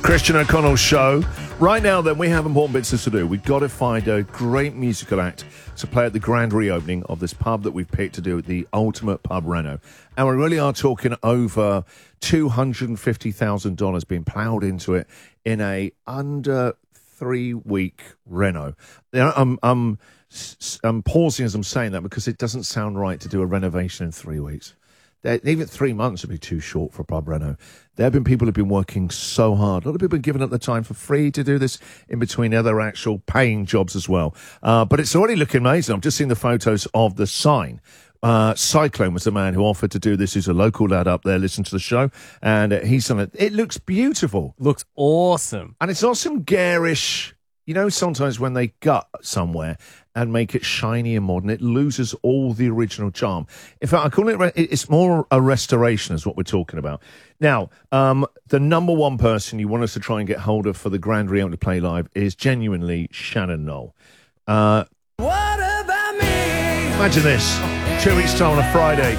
Christian O'Connell Show. Right now, then, we have important business to do. We've got to find a great musical act to play at the grand reopening of this pub that we've picked to do the Ultimate Pub Reno. And we really are talking over $250,000 being ploughed into it in a under 3-week reno. I'm pausing as I'm saying that because it doesn't sound right to do a renovation in 3 weeks. Even 3 months would be too short for a pub reno. There have been people who've been working so hard. A lot of people have given up the time for free to do this in between other actual paying jobs as well. But it's already looking amazing. I've just seen the photos of the sign. Cyclone was the man who offered to do this. He's a local lad up there, listen to the show. And he's done it. It looks beautiful. Looks awesome. And it's not some garish... You know, sometimes when they gut somewhere and make it shiny and modern, it loses all the original charm. In fact, I call it, it's more a restoration is what we're talking about. Now, the number one person you want us to try and get hold of for the Grand Reopening to Play Live is genuinely Shannon Noll. What about me? Imagine this, 2 weeks' time on a Friday.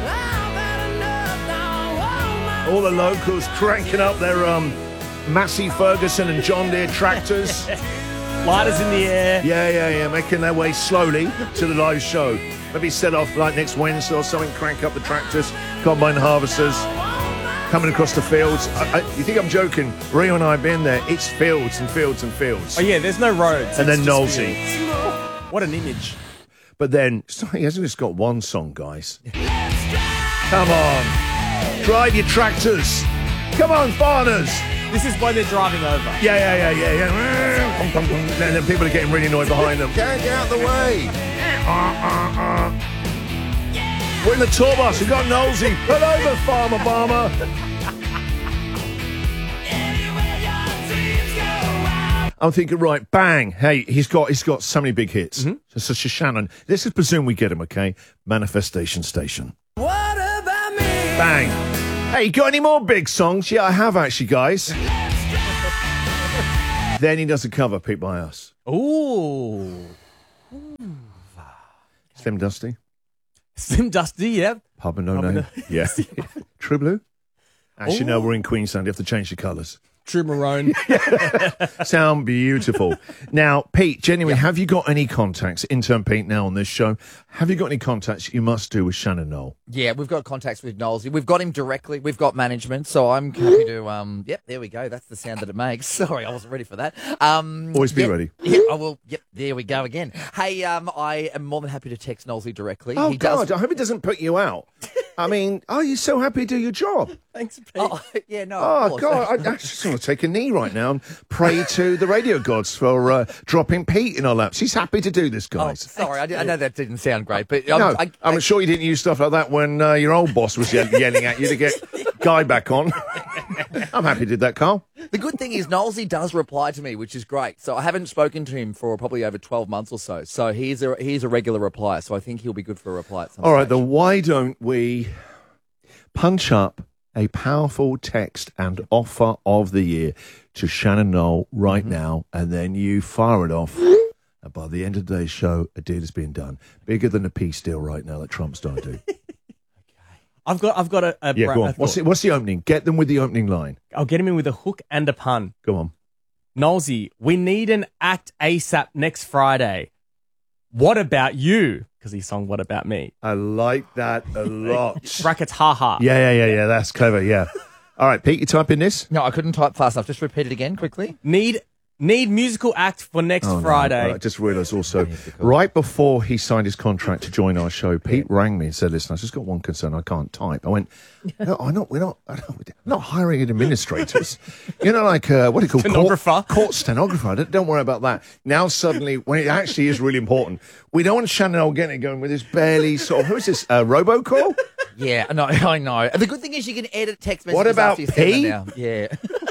All the locals cranking up their... Massey Ferguson and John Deere tractors. Lighters in the air. Yeah. Making their way slowly to the live show. Maybe set off like next Wednesday or something, crank up the tractors, combine harvesters, coming across the fields. You think I'm joking? Rio and I have been there. It's fields and fields and fields. Oh, yeah, there's no roads. And then Knowlesy. What an image. But then, he hasn't just got one song, guys. Come on. Drive your tractors. Come on, farmers. This is when they're driving over. Yeah. And then people are getting really annoyed behind them. Get out the way. We're in the tour bus. We've got Knowlesy. Pull over, Farmer Barmer. I'm thinking, right, bang. Hey, he's got so many big hits. Mm-hmm. So Shannon, let's just presume we get him, okay? Manifestation Station. What about me? Bang. Hey, you got any more big songs? Yeah, I have actually, guys. Then he does a cover picked by us. Ooh. Slim Dusty. Slim Dusty, yeah. Pub and No Name. Yeah. True Blue. Actually, no, we're in Queensland. You have to change the colours. True Maroon. Sound beautiful. Now, Pete, genuinely, have you got any contacts, intern Pete now on this show, have you got any contacts you must do with Shannon Noll? Yeah, we've got contacts with Knowlesy. We've got him directly. We've got management. So I'm happy to, yep, there we go. That's the sound that it makes. Sorry, I wasn't ready for that. Always be ready. Yeah, I will. Yep, there we go again. Hey, I am more than happy to text Knowlesy directly. Oh, God, I hope it doesn't put you out. I mean, you're so happy to do your job. Thanks, Pete. Oh, yeah, no. Oh, God, I just want to take a knee right now and pray to the radio gods for dropping Pete in our laps. He's happy to do this, guys. Oh, sorry, I know that didn't sound great, but no, I'm sure you didn't use stuff like that when your old boss was yelling at you to get Guy back on. I'm happy you did that, Carl. The good thing is Knowlesy does reply to me, which is great. So I haven't spoken to him for probably over 12 months or so. So he's a regular replier, so I think he'll be good for a reply at some All right, stage. then why don't we punch up a powerful text and offer of the year to Shannon Noll right now, and then you fire it off. And by the end of today's show, a deal has been done. Bigger than a peace deal right now that Trump's trying to do. I've got a yeah, go on. What's the opening? Get them with the opening line. I'll get him in with a hook and a pun. Go on. Knowlesy, we need an act ASAP next Friday. What about you? Because he sung What About Me. I like that a lot. Brackets, ha. Yeah. That's clever, yeah. All right, Pete, you type in this? No, I couldn't type fast enough. Just repeat it again quickly. Need musical act for next Friday. No. I just realised also, right before he signed his contract to join our show, Pete rang me and said, listen, I've just got one concern, I can't type. I went, no, we're not hiring administrators. You know, like, what do you call stenographer? Court stenographer. Don't worry about that. Now suddenly, when it actually is really important, we don't want Shannon Noll getting it going with this barely sort of, who is this, robocall? Yeah, no, I know. The good thing is you can edit text messages. What about after you send P? them now. Yeah.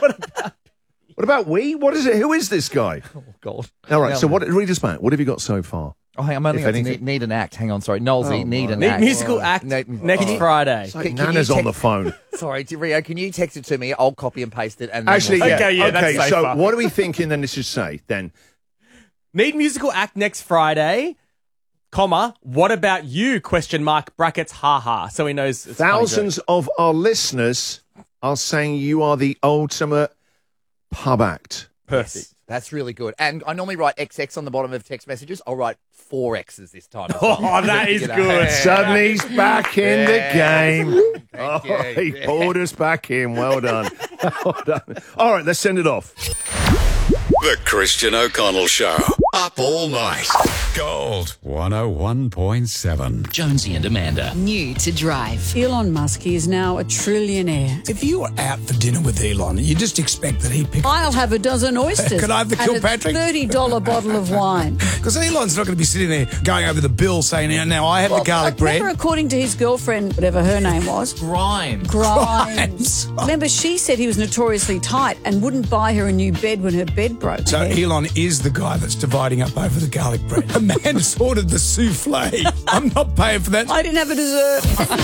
What about we? What is it? Who is this guy? Oh, God. All right, so read us back. What have you got so far? Oh, hang on, I'm only going to need an act. Hang on, sorry. Knowlesy, need an act. Musical act next Friday. It's like Nana's on the phone. Sorry, Rio, can you text it to me? I'll copy and paste it. And Actually, yeah. That's safer. So what are we thinking then? Let's just say then. Need musical act next Friday, comma, what about you, question mark, brackets, ha. So he knows. It's Thousands of our listeners are saying you are the ultimate pub act. Perfect. That's really good. And I normally write XX on the bottom of text messages. I'll write 4 X's this time. as well. Oh, that is good. Yeah. Suddenly he's back in the game. Thank you. He pulled us back in. Well done. Well done. All right, let's send it off. The Christian O'Connell Show. Up all night. Gold 101.7. Jonesy and Amanda. New to drive. Elon Musk is now a trillionaire. If you were out for dinner with Elon, you just expect that he'd pick... I'll have a dozen oysters. Could I have the and Kilpatrick? a $30 bottle of wine. Because Elon's not going to be sitting there going over the bill saying, now I have the garlic bread. Remember, according to his girlfriend, whatever her name was, Grimes. Grimes. Remember, she said he was notoriously tight and wouldn't buy her a new bed when her bed broke. So Elon is the guy that's dividing up over the garlic bread. Amanda's ordered the souffle. I'm not paying for that. I didn't have a dessert.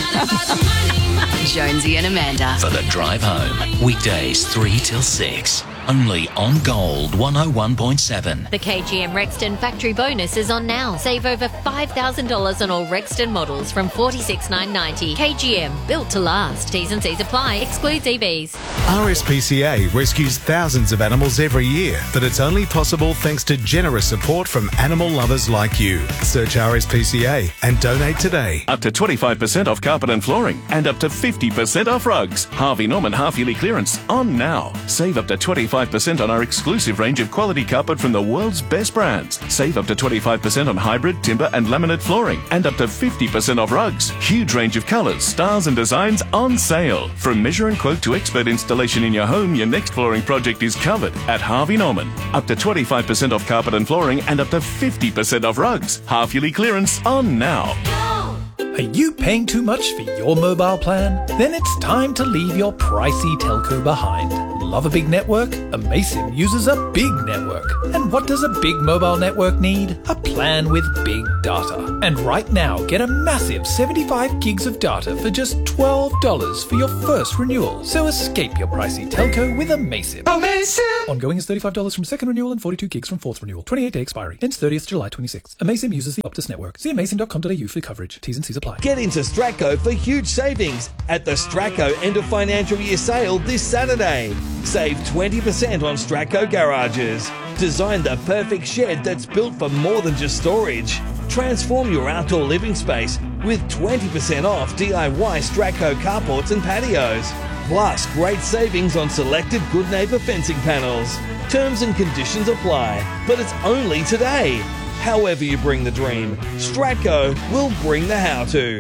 Jonesy and Amanda. For the drive home. Weekdays 3 till 6. Only on Gold 101.7. The KGM Rexton factory bonus is on now. Save over $5,000 on all Rexton models from $46,990. KGM, built to last. T's and C's apply. Excludes EVs. RSPCA rescues thousands of animals every year, but it's only possible thanks to generous support from animal lovers like you. Search RSPCA and donate today. Up to 25% off carpet and flooring and up to 50% off rugs. Harvey Norman half-yearly clearance on now. Save up to 25% on our exclusive range of quality carpet from the world's best brands. Save up to 25% on hybrid, timber and laminate flooring and up to 50% off rugs. Huge range of colours, styles and designs on sale. From measure and quote to expert installation in your home, your next flooring project is covered at Harvey Norman. Up to 25% off carpet and flooring and up to 50% off rugs. Half-yearly clearance on now. Are you paying too much for your mobile plan? Then it's time to leave your pricey telco behind. Love a big network? Amaysim uses a big network. And what does a big mobile network need? A plan with big data. And right now, get a massive 75 gigs of data for just $12 for your first renewal. So escape your pricey telco with Amaysim. Amaysim! Ongoing is $35 from second renewal and 42 gigs from fourth renewal. 28-day expiry. Ends 30th July 26. Amaysim uses the Optus network. See amaysim.com.au for coverage. T's and C's apply. Get into Stratco for huge savings at the Stratco end of financial year sale this Saturday. Save 20% on Stratco garages. Design the perfect shed that's built for more than just storage. Transform your outdoor living space with 20% off DIY Stratco carports and patios. Plus, great savings on selected Good Neighbour fencing panels. Terms and conditions apply, but it's only today. However you bring the dream, Stratco will bring the how-to.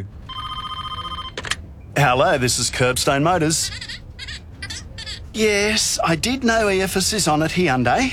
Hello, this is Curbstone Motors. Yes, I did know EFS is on at Hyundai.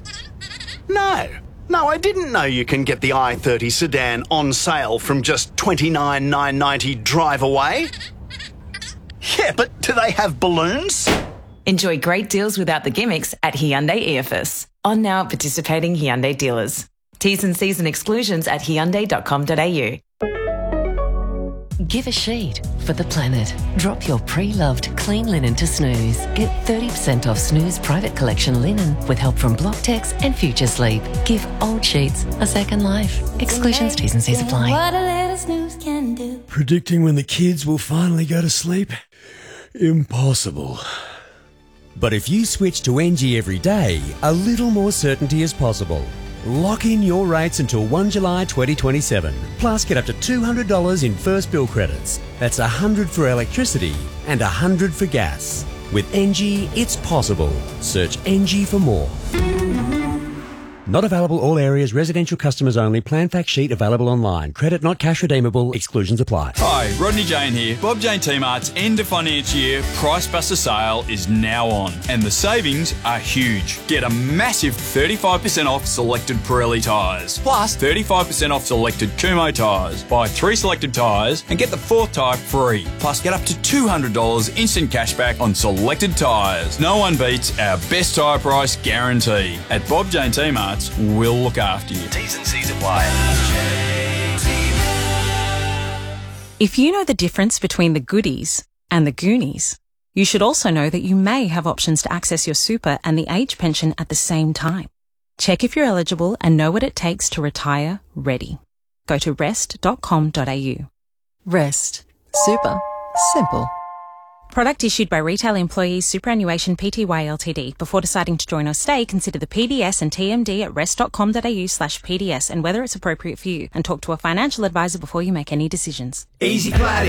No, I didn't know you can get the i30 sedan on sale from just $29,990 drive away. Yeah, but do they have balloons? Enjoy great deals without the gimmicks at Hyundai EFS. On now at participating Hyundai dealers. T's and C's and exclusions at hyundai.com.au. Give a sheet for the planet. Drop your pre-loved clean linen to Snooze. Get 30% off Snooze Private Collection linen with help from Blocktex and Future Sleep. Give old sheets a second life. Exclusions, T's and C's apply. What a little snooze can do. Predicting when the kids will finally go to sleep? Impossible. But if you switch to NG every day, a little more certainty is possible. Lock in your rates until 1 July 2027. Plus, get up to $200 in first bill credits. That's $100 for electricity and $100 for gas. With NG, it's possible. Search NG for more. Not available all areas, residential customers only. Plan fact sheet available online. Credit not cash redeemable. Exclusions apply. Hi, Rodney Jane here. Bob Jane T-Mart's end of financial year Price Buster sale is now on, and the savings are huge. Get a massive 35% off selected Pirelli tyres, plus 35% off selected Kumho tyres. Buy 3 selected tyres and get the 4th tyre free. Plus, get up to $200 instant cashback on selected tyres. No one beats our best tyre price guarantee. At Bob Jane T-Mart's, we'll look after you. T's and C's apply. If you know the difference between the Goodies and the Goonies, you should also know that you may have options to access your super and the age pension at the same time. Check if you're eligible and know what it takes to retire ready. Go to rest.com.au. Rest. Super. Simple. Product issued by Retail Employees Superannuation Pty Ltd. Before deciding to join or stay, consider the PDS and TMD at rest.com.au/PDS and whether it's appropriate for you, and talk to a financial advisor before you make any decisions. Easy Cladding.